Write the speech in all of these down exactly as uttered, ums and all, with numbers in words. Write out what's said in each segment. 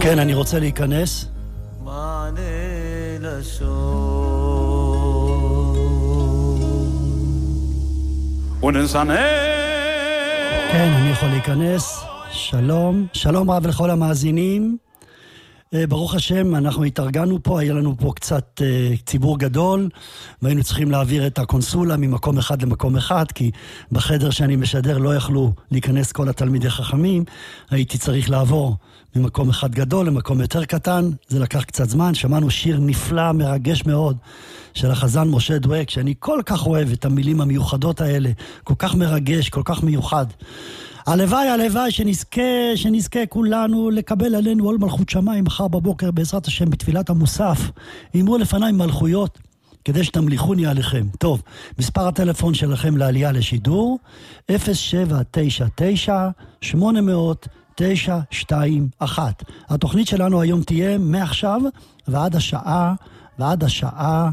כן, אני רוצה להיכנס. מענה לשון וננסנה. כן, אני יכול להיכנס. שלום, שלום רב לכל המאזינים. ברוך השם, אנחנו התארגנו פה, היה לנו פה קצת ציבור גדול, והיינו צריכים להעביר את הקונסולה ממקום אחד למקום אחד, כי בחדר שאני משדר לא יכלו להיכנס כל התלמידי חכמים, הייתי צריך לעבור ממקום אחד גדול למקום יותר קטן, זה לקח קצת זמן, שמענו שיר נפלא, מרגש מאוד, של החזן משה דואק, שאני כל כך אוהב את המילים המיוחדות האלה, כל כך מרגש, כל כך מיוחד. הלוואי, הלוואי, שנזכה, שנזכה כולנו לקבל עלינו עול מלכות שמיים מחר בבוקר בעזרת השם בתפילת המוסף. אמרו לפניי מלכויות כדי שתמליכוני עליכם. טוב, מספר הטלפון שלכם לעלייה לשידור אפס שבע תשע תשע שמונה אפס אפס תשע שתיים אחת. התוכנית שלנו היום תהיה מעכשיו ועד השעה, ועד השעה,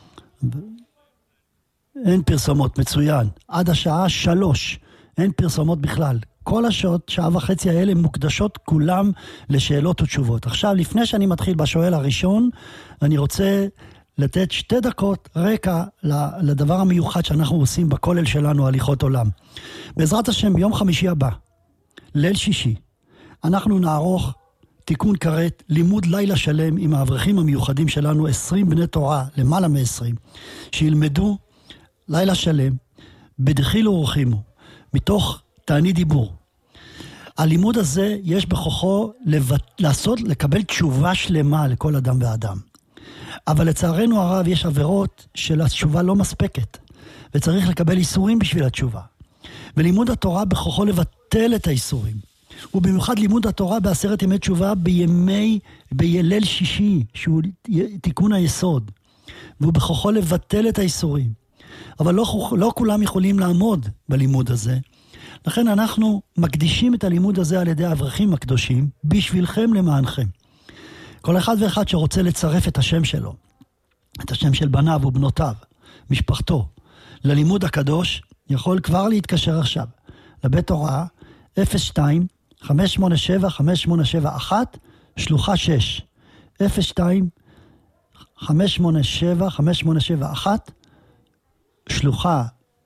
אין פרסומות, מצוין, עד השעה שלוש. אין פרסומות בכלל. כל השעות, שעה וחצי האלה, מוקדשות כולם לשאלות ותשובות. עכשיו, לפני שאני מתחיל בשואל הראשון, אני רוצה לתת שתי דקות רקע לדבר המיוחד שאנחנו עושים בכולל שלנו, הליכות עולם. בעזרת השם, ביום חמישי הבא, ליל שישי, אנחנו נערוך תיקון כרת, לימוד לילה שלם עם האברכים המיוחדים שלנו, עשרים בני תורה, למעלה מ-עשרים, שילמדו לילה שלם, בדחילו ורחימו, מתוך תענית דיבור. הלימוד הזה יש בכוחו לבט... לעשות, לקבל תשובה שלמה לכל אדם ואדם. אבל לצערנו הרב יש עבירות של התשובה לא מספקת, וצריך לקבל איסורים בשביל התשובה. ולימוד התורה בכוחו לבטל את האיסורים. ובמיוחד לימוד התורה בעשרת ימי תשובה בימי, בילל שישי, שהוא תיקון היסוד. והוא בכוחו לבטל את האיסורים. אבל לא, לא כולם יכולים לעמוד בלימוד הזה. לכן אנחנו מקדישים את הלימוד הזה על ידי האברכים הקדושים, בשבילכם למענכם. כל אחד ואחד שרוצה לצרף את השם שלו, את השם של בניו ובנותיו, משפחתו, ללימוד הקדוש, יכול כבר להתקשר עכשיו, לבית הוראה אפס שתיים חמש שמונה שבע חמש שמונה שבע אחת, שלוחה שש, אפס שתיים חמש שמונה שבע חמש שמונה שבע אחת, שלוחה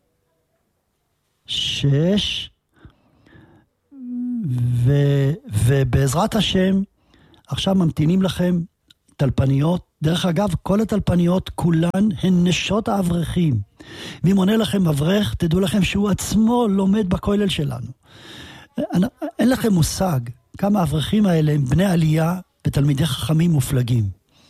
שש, ו, ובעזרת השם עכשיו ממתינים לכם טלפניות. דרך אגב, כל הטלפניות כולן הן נשות האברכים, ואם עונה לכם אברך, תדעו לכם שהוא עצמו לומד בכולל שלנו. אין לכם מושג כמה האברכים האלה הם בני עלייה ותלמידי חכמים מופלגים.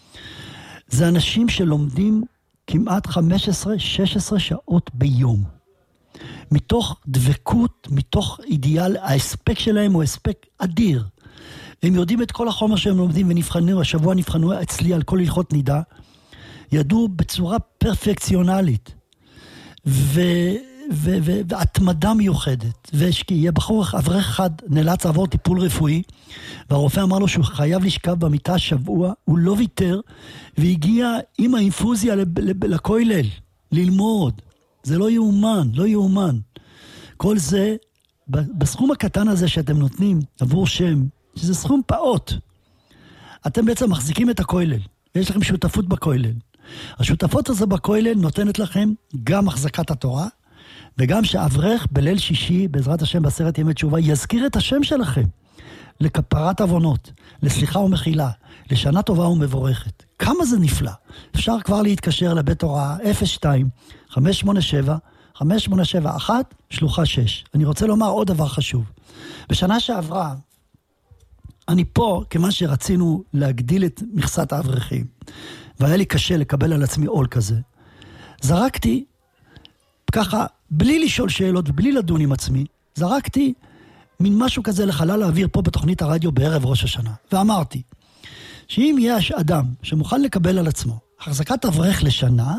זה אנשים שלומדים כמעט חמש עשרה שש עשרה שעות ביום. מתוך דבקות, מתוך אידיאל, ההספק שלהם הוא הספק אדיר. הם יודעים את כל החומר שהם לומדים ונבחנו, השבוע נבחנו אצלי על כל הלכות נידה, ידעו בצורה פרפקציונלית, ו... ו- ו- והתמדה מיוחדת, ויהיה בחור אברך אחד נאלץ לעבור טיפול רפואי, והרופא אמר לו שהוא חייב לשכב במיטה שבוע, הוא לא ויתר, והגיע עם האינפוזיה לכולל, ללמוד. זה לא יאומן, לא יאומן. כל זה, בסכום הקטן הזה שאתם נותנים עבור שם, שזה סכום פעוט, אתם בעצם מחזיקים את הכולל, יש לכם שותפות בכולל. השותפות הזו בכולל נותנת לכם גם החזקת התורה, וגם שאברך בליל שישי, בעזרת השם בעשרת ימי תשובה, יזכיר את השם שלכם לכפרת עוונות, לסליחה ומחילה, לשנה טובה ומבורכת. כמה זה נפלא. אפשר כבר להתקשר לבית הוראה אפס שתיים חמש שמונה שבע חמש שמונה שבע אחת, שלוחה שש. אני רוצה לומר עוד דבר חשוב. בשנה שעברה, אני פה, כמה שרצינו להגדיל את מכסת האברכים, והיה לי קשה לקבל על עצמי עול כזה, זרקתי ככה, בלי לשאול שאלות ובלי לדון עם עצמי, זרקתי מין משהו כזה לחלל האוויר פה בתוכנית הרדיו בערב ראש השנה. ואמרתי, שאם יש אדם שמוכן לקבל על עצמו החזקת אברך לשנה,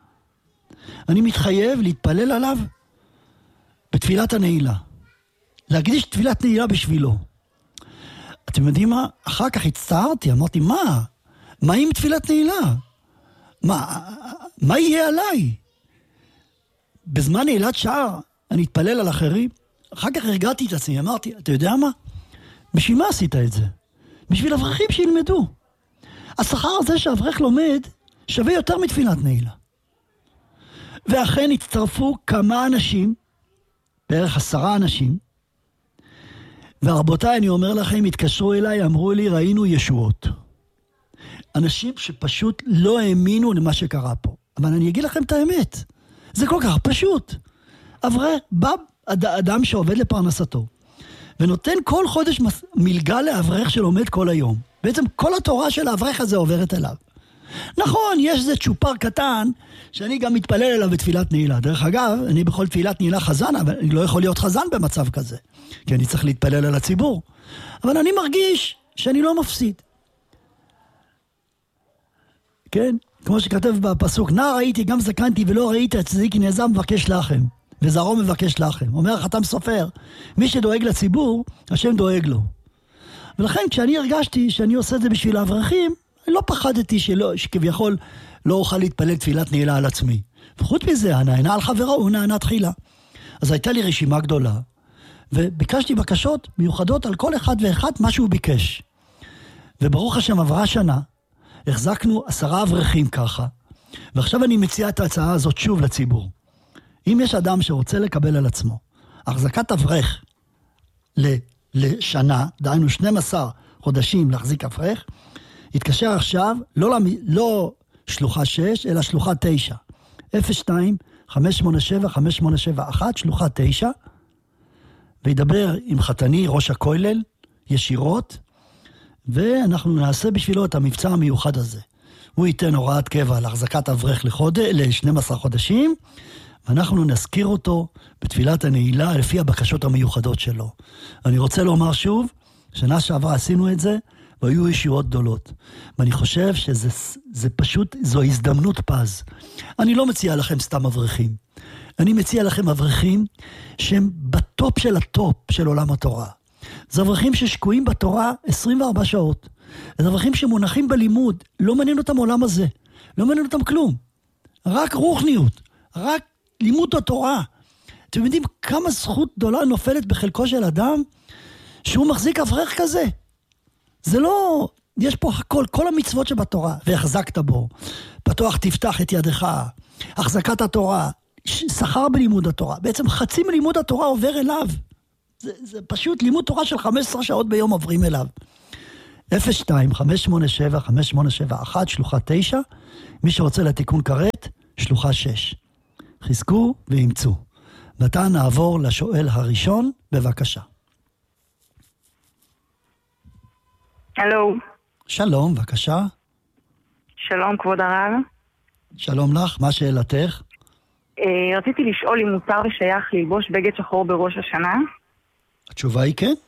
אני מתחייב להתפלל עליו בתפילת הנעילה. להקדיש תפילת נעילה בשבילו. אתם יודעים מה? אחר כך הצטערתי, אמרתי, מה? מה עם תפילת נעילה? מה, מה יהיה עליי? בזמן נעילת שער, אני אתפלל על אחרים, אחר כך הרגעתי את עצמי, אמרתי, אתה יודע מה? בשביל מה עשית את זה? בשביל אברכים שילמדו. השכר הזה שאברך לומד שווה יותר מתפילת נעילה. ואכן הצטרפו כמה אנשים, בערך עשרה אנשים, ורבותיי, אני אומר לכם, התקשרו אליי, אמרו לי, ראינו ישועות. אנשים שפשוט לא האמינו למה שקרה פה. אבל אני אגיד לכם את האמת, זה כל כך פשוט. אברך, בא אדם שעובד לפרנסתו, ונותן כל חודש מלגה לאברך שלומד כל היום. בעצם כל התורה של האברך הזה עוברת אליו. נכון, יש איזה צ'ופר קטן, שאני גם מתפלל אליו בתפילת נעילה. דרך אגב, אני בכל תפילת נעילה חזן, אבל אני לא יכול להיות חזן במצב כזה, כי אני צריך להתפלל על הציבור. אבל אני מרגיש שאני לא מפסיד. כן? כמו שכתב בפסוק, נער הייתי גם זקנתי ולא ראיתי הצדיק נעזר מבקש לחם, וזרעו מבקש לחם. אומר החתם סופר, מי שדואג לציבור, השם דואג לו. ולכן כשאני הרגשתי שאני עושה את זה בשביל האברכים, לא פחדתי שלא, שכביכול לא אוכל להתפלל תפילת נעילה על עצמי. וחוץ מזה, הנענה על חברו, הוא נענה תחילה. אז הייתה לי רשימה גדולה, וביקשתי בקשות מיוחדות על כל אחד ואחד מה שהוא ביקש. וברוך השם עברה שנה, החזקנו עשרה אברכים ככה, ועכשיו אני מציע את ההצעה הזאת שוב לציבור. אם יש אדם שרוצה לקבל על עצמו, החזקת אברך לשנה, דהיינו שנים עשר חודשים להחזיק אברך, התקשר עכשיו, לא, לא שלוחה שש, אלא שלוחה תשע. אפס שתיים חמש שמונה שבע חמש שמונה שבע אחת, שלוחה תשע, וידבר עם חתני ראש הכולל, ישירות, ואנחנו נעשה בשבילו את המבצע המיוחד הזה. הוא ייתן הוראת קבע להחזקת אברך לחודש, ל-שנים עשר חודשים, ואנחנו נזכיר אותו בתפילת הנעילה לפי הבקשות המיוחדות שלו. אני רוצה לומר שוב, שנה שעברה עשינו את זה, והיו ישועות גדולות. ואני חושב שזה זה פשוט, זו הזדמנות פז. אני לא מציע לכם סתם אברכים. אני מציע לכם אברכים שהם בטופ של הטופ של עולם התורה. זה אברכים ששקועים בתורה עשרים וארבע שעות. זה אברכים שמונחים בלימוד, לא מעניין אותם עולם הזה. לא מעניין אותם כלום. רק רוחניות, רק לימוד התורה. אתם יודעים כמה זכות גדולה נופלת בחלקו של אדם שהוא מחזיק אברך כזה? זה לא, יש פה הכל, כל המצוות שבתורה, והחזקת בו, פתוח תפתח את ידך, החזקת התורה, שכר בלימוד התורה, בעצם חצי מלימוד התורה עובר אליו, זה, זה פשוט לימוד תורה של חמש עשרה שעות ביום עוברים אליו. אפס שתיים חמש שמונה שבע חמש שמונה שבע אחת, שלוחה תשע, מי שרוצה לתיקון כרת, שלוחה שש. חזקו ואימצו. ועתה נעבור לשואל הראשון, בבקשה. הלו. שלום, בבקשה. שלום, כבוד הרב. שלום לך, מה שאלתך? אה, רציתי לשאול אם מותר ושייך ללבוש בגד שחור בראש השנה. התשובה היא כן.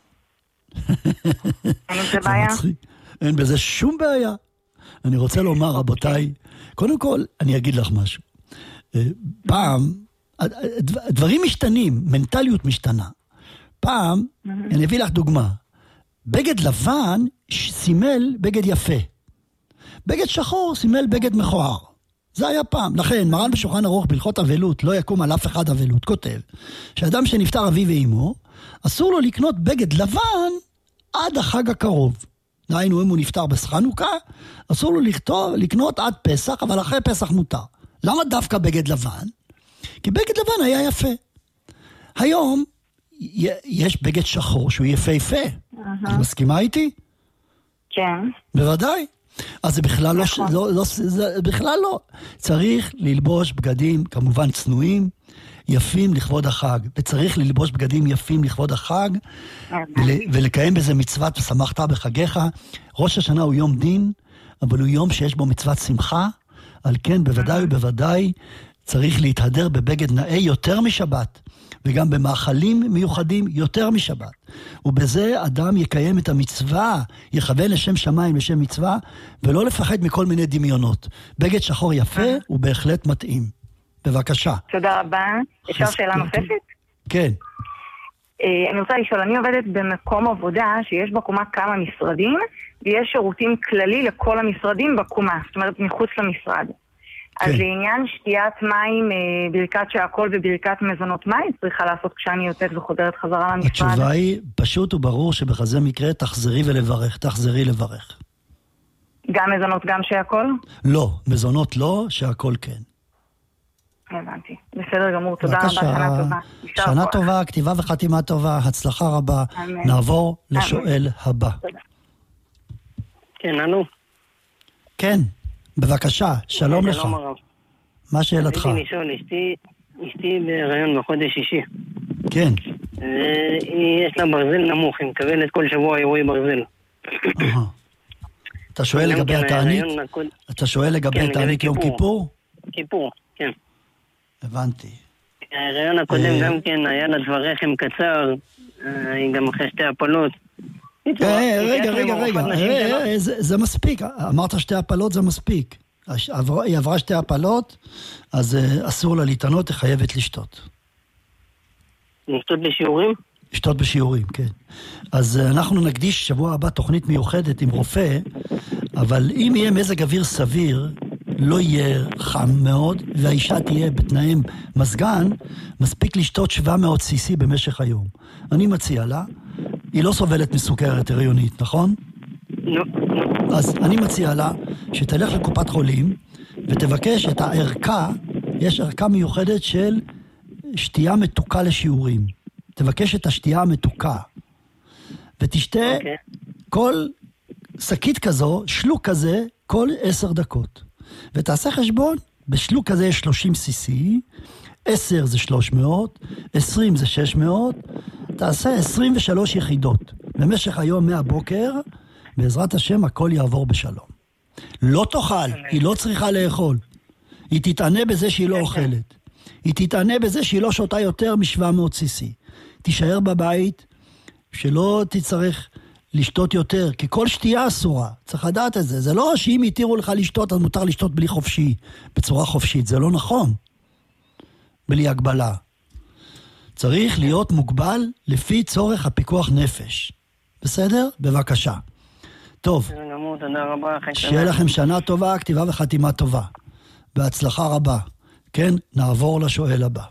אין בזה בעיה? אין בזה שום בעיה. אני רוצה לומר, רבותיי, קודם כל, אני אגיד לך משהו. פעם, דברים משתנים, מנטליות משתנה. פעם, אני אביא לך דוגמה. בגד לבן סימל בגד יפה. בגד שחור סימל בגד מכוער. זה היה פעם. לכן, מרן בשולחן ערוך בהלכות אבלות, לא יקום על אף אחד אבלות, כותב, שאדם שנפטר אביו ואמו, אסור לו לקנות בגד לבן עד החג הקרוב. דהיינו, אם הוא נפטר בחנוכה, אסור לו לכתוב, לקנות עד פסח, אבל אחרי פסח מותר. למה דווקא בגד לבן? כי בגד לבן היה יפה. היום, יש בגד שחור שהוא יפה יפה. את מסכימה איתי? כן. בוודאי. אז זה בכלל לא, לא, לא, זה בכלל לא. צריך ללבוש בגדים, כמובן צנועים, יפים לכבוד החג. וצריך ללבוש בגדים יפים לכבוד החג, ול, ולקיים בזה מצוות ושמחת בחגיך. ראש השנה הוא יום דין, אבל הוא יום שיש בו מצוות שמחה, על כן בוודאי ובוודאי צריך להתהדר בבגד נאה יותר משבת. וגם במאכלים מיוחדים יותר משבת. ובזה אדם יקיים את המצווה, יכוון לשם שמיים, לשם מצווה, ולא לפחד מכל מיני דמיונות. בגד שחור יפה הוא בהחלט מתאים. בבקשה. תודה רבה. אפשר שאלה נוספת? כן. אני רוצה לשאול, אני עובדת במקום עבודה שיש בקומה כמה משרדים, ויש שירותים כללי לכל המשרדים בקומה, זאת אומרת מחוץ למשרד. אז לעניין שתיית מים, ברכת שהכל וברכת מזונות מים, צריכה לעשות כשאני יוצאת וחוזרת חזרה למשרד? התשובה היא פשוט וברור שבכזה מקרה תחזרי ולברך, תחזרי לברך. גם מזונות, גם שהכל? לא, מזונות לא, שהכל כן. הבנתי. בסדר גמור, תודה רבה, שנה טובה. שנה טובה, כתיבה וחתימה טובה, הצלחה רבה. נעבור לשואל הבא. כן, אנו. כן, בבקשה, שלום לך. שלום הרב. מה שאלתך? רציתי לשאול, אשתי, אשתי בהיריון בחודש שישי. כן. יש לה ברזל נמוך, היא מקבלת כל שבוע אירועי ברזל. אתה שואל לגבי התענית? אתה שואל לגבי התענית יום כיפור? כיפור, כן. הבנתי. ההיריון הקודם גם כן היה לה דבר רחם קצר, היא גם אחרי שתי הפלות. רגע, רגע, רגע, זה מספיק, אמרת שתי הפלות זה מספיק. היא עברה שתי הפלות, אז אסור לה להתענות, היא חייבת לשתות. לשתות בשיעורים? לשתות בשיעורים, כן. אז אנחנו נקדיש שבוע הבא תוכנית מיוחדת עם רופא, אבל אם יהיה מזג אוויר סביר, לא יהיה חם מאוד, והאישה תהיה בתנאי מזגן, מספיק לשתות שבע מאות סי סי במשך היום. אני מציע לה, היא לא סובלת מסוכרת הריונית, נכון? לא. אז אני מציע לה שתלך לקופת חולים, ותבקש את הערכה, יש ערכה מיוחדת של שתייה מתוקה לשיעורים. תבקש את השתייה המתוקה, ותשתה okay. כל שקית כזו, שלוק כזה, כל עשר דקות. ותעשה חשבון, בשלוק כזה יש שלושים סי סי, עשר זה שלוש מאות, עשרים זה שש מאות, תעשה עשרים ושלוש יחידות. במשך היום מהבוקר, בעזרת השם הכל יעבור בשלום. לא תאכל, היא לא צריכה לאכול. היא תתענה בזה שהיא לא אוכלת. היא תתענה בזה שהיא לא שותה יותר מ-שבע מאות סי סי. תישאר בבית, שלא תצטרך לשתות יותר, כי כל שתייה אסורה. צריך לדעת את זה. זה לא שאם יתירו לך לשתות, אז מותר לשתות בלי חופשי, בצורה חופשית. זה לא נכון. בלי הגבלה. צריך להיות מוגבל לפי צורך הפיקוח נפש. בסדר? בבקשה. טוב. שיהיה לכם שנה טובה, כתיבה וחתימה טובה. בהצלחה רבה. כן, נעבור לשואל הבא.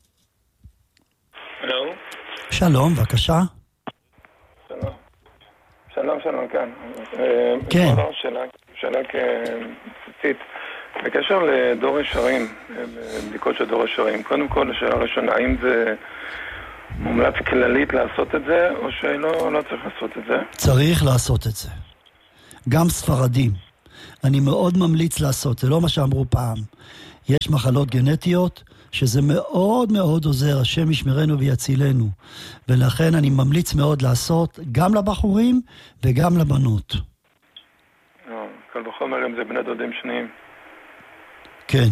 שלום. שלום, בבקשה. שלום. שלום, שלום, כאן. כן. שאלה, שאלה כציצית. בקשר לדור ישרים, בדיקות של דור ישרים, קודם כל, השאלה הראשונה, האם זה מומלץ כללית לעשות את זה, או שלא לא צריך לעשות את זה? צריך לעשות את זה. גם ספרדים. אני מאוד ממליץ לעשות, זה לא מה שאמרו פעם. יש מחלות גנטיות שזה מאוד מאוד עוזר, השם ישמרנו ויצילנו. ולכן אני ממליץ מאוד לעשות גם לבחורים וגם לבנות. כל וחומר אם זה בני דודים שניים. כן.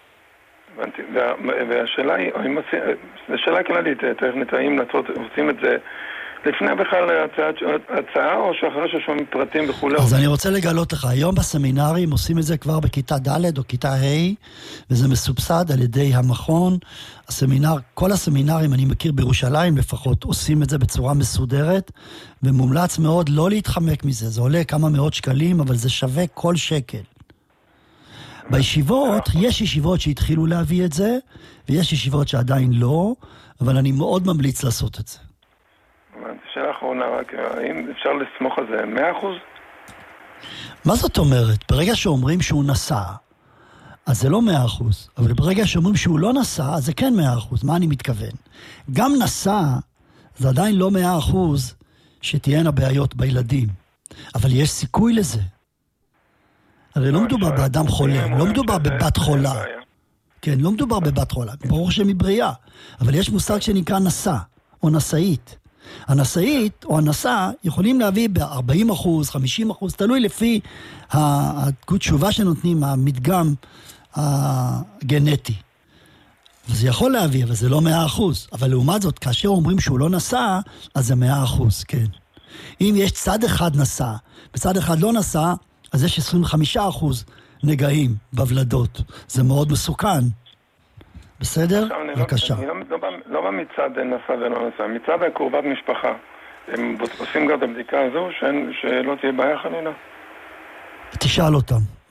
והשאלה היא, זו שאלה כללית, האם עושים את זה לפני בכלל הצעה או שאחרי ששומעים פרטים וכו'? אז אני רוצה לגלות לך, היום בסמינרים עושים את זה כבר בכיתה ד' או כיתה ה', וזה מסובסד על ידי המכון. הסמינר, כל הסמינרים אני מכיר בירושלים לפחות, עושים את זה בצורה מסודרת, ומומלץ מאוד לא להתחמק מזה. זה עולה כמה מאות שקלים, אבל זה שווה כל שקל. בישיבות, יש ישיבות שהתחילו להביא את זה, ויש ישיבות שעדיין לא, אבל אני מאוד ממליץ לעשות את זה. שאלה אחרונה, רק האם אפשר לסמוך על זה מאה אחוז? מה זאת אומרת? ברגע שאומרים שהוא נסע, אז זה לא מאה אחוז, אבל ברגע שאומרים שהוא לא נסע, אז זה כן מאה אחוז. מה אני מתכוון? גם נסע, זה עדיין לא מאה אחוז שתהיינה בעיות בילדים, אבל יש סיכוי לזה. הרי לא מדובר באדם חולה, לא מדובר בבת חולה. כן, לא מדובר בבת חולה, ברור שהיא מבריאה, אבל יש מושג שנקרא נסע, או נסעית. הנשאית או הנשא יכולים להביא ב-ארבעים אחוז, חמישים אחוז, תלוי לפי התשובה שנותנים, המדגם הגנטי. וזה יכול להביא, אבל זה לא מאה אחוז. אבל לעומת זאת, כאשר אומרים שהוא לא נשא, אז זה מאה אחוז, כן. אם יש צד אחד נשא, בצד אחד לא נשא, אז יש עשרים וחמישה אחוז נגעים בוולדות. זה מאוד מסוכן. בסדר? בבקשה. אני לא בא מצד נשא ולא נשא, מצד הקורבת משפחה. הם עושים גם את הבדיקה הזו שלא תהיה בעיה חלילה? תשאל אותם.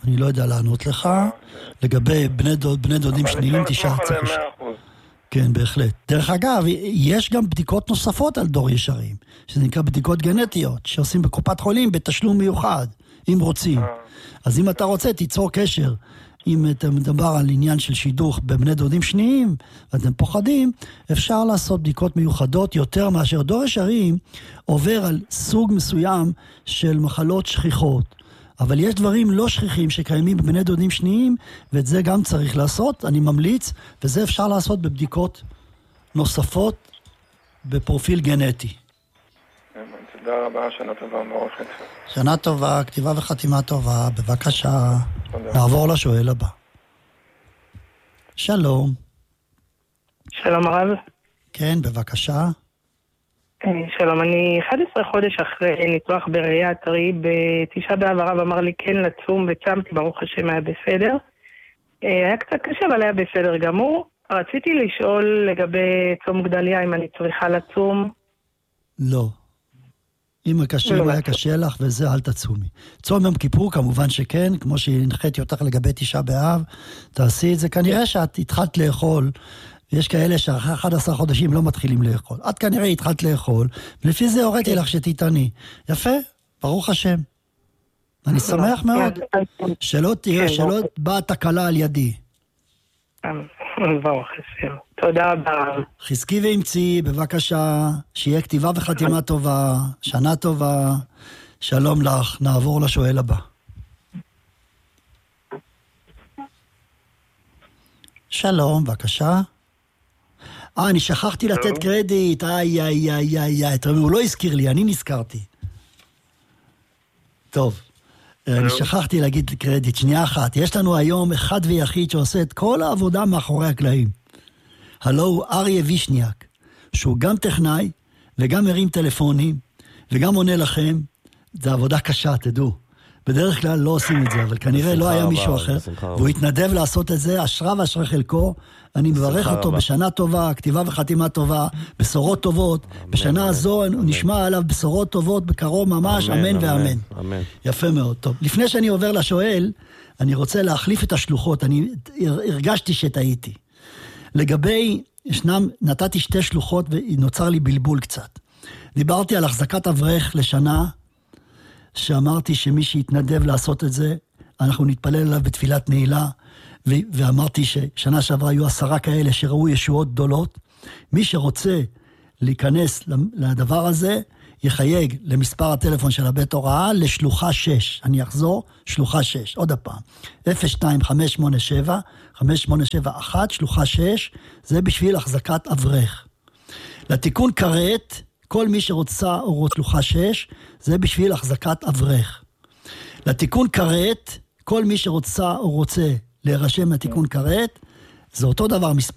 אני לא יודע לענות לך. לגבי בני דוד, בני דודים שניים, תשאר צריך. כן, בהחלט. דרך אגב, יש גם בדיקות נוספות על דור ישרים, שזה נקרא בדיקות גנטיות, שעושים בקופת חולים בתשלום מיוחד, אם רוצים. אז אם אתה רוצה, תיצור קשר. אם אתה מדבר על עניין של שידוך בבני דודים שניים, ואתם פוחדים, אפשר לעשות בדיקות מיוחדות יותר מאשר דור ישרים עובר על סוג מסוים של מחלות שכיחות. אבל יש דברים לא שכיחים שקיימים בבני דודים שניים, ואת זה גם צריך לעשות, אני ממליץ, וזה אפשר לעשות בבדיקות נוספות בפרופיל גנטי. תודה רבה, שנה טובה ומבורכת. שנה טובה, כתיבה וחתימה טובה, בבקשה. נעבור לשואל הבא. שלום. שלום הרב. כן, בבקשה. שלום, אני אחד עשר חודש אחרי ניתוח בראייה טרי, בתשעה באב הרב אמר לי כן לצום וצמתי, ברוך השם היה בסדר. היה קצת קשה, אבל היה בסדר גמור. רציתי לשאול לגבי צום גדליה, אם אני צריכה לצום. לא. אם הקשה לא היה קשה לך וזה, אל תצומי. צום יום כיפור כמובן שכן, כמו שהנחיתי אותך לגבי תשעה באב, תעשי את זה. כנראה שאת התחלת לאכול, יש כאלה שאחרי אחד עשר חודשים לא מתחילים לאכול. את כנראה התחלת לאכול, ולפי זה הוריתי לך שתיתני. יפה, ברוך השם. אני שמח מאוד. שלא תהיה, שלא באה תקלה על ידי. ברוך השם. תודה רבה. חזקי ואמצי, בבקשה, שיהיה כתיבה וחתימה טובה, שנה טובה, שלום לך, נעבור לשואל הבא. שלום, בבקשה. אה, אני שכחתי לתת קרדיט, איי, איי, איי, איי, איי, הוא לא הזכיר לי, אני נזכרתי. טוב, אני שכחתי להגיד קרדיט, שנייה אחת, יש לנו היום אחד ויחיד שעושה את כל העבודה מאחורי הקלעים. הלו הוא אריה וישניאק, שהוא גם טכנאי, וגם מרים טלפונים, וגם עונה לכם, זה עבודה קשה, תדעו. בדרך כלל לא עושים את זה, אבל כנראה לא היה מישהו אחר, והוא התנדב לעשות את זה, אשרה ואשרה חלקו, אני מברך אותו בשנה טובה, כתיבה וחתימה טובה, בשורות טובות, בשנה הזו נשמע עליו בשורות טובות, בקרוב ממש, אמן ואמן. יפה מאוד, טוב. לפני שאני עובר לשואל, אני רוצה להחליף את השלוחות, אני הרגשתי שטעיתי. לגבי, ישנם, נתתי שתי שלוחות ונוצר לי בלבול קצת. דיברתי על החזקת אברך לשנה, שאמרתי שמי שיתנדב לעשות את זה, אנחנו נתפלל עליו בתפילת נעילה, ו- ואמרתי ששנה שעברה היו עשרה כאלה שראו ישועות גדולות. מי שרוצה להיכנס לדבר הזה, יחייג למספר הטלפון של הבית הוראה לשלוחה שש. אני אחזור, שלוחה שש. עוד הפעם. אפס שתיים חמש שמונה שבע חמש שמונה שבע אחת, שלוחה שש, זה בשביל החזקת אברך. לתיקון כרת, כל מי שרוצה או רוצה שלוחה שש, זה בשביל החזקת אברך. לתיקון כרת, כל מי שרוצה או רוצה להירשם לתיקון כרת, זה אותו דבר מספר.